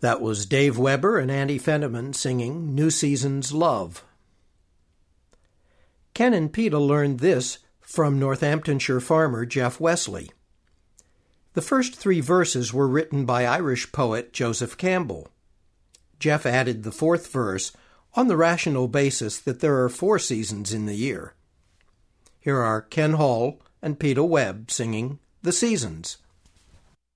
That was Dave Weber and Andy Fenneman singing New Season's Love. Ken and Peta learned this from Northamptonshire farmer Jeff Wesley. The first 3 verses were written by Irish poet Joseph Campbell. Jeff added the 4th verse on the rational basis that there are 4 seasons in the year. Here are Ken Hall and Peta Webb singing The Seasons.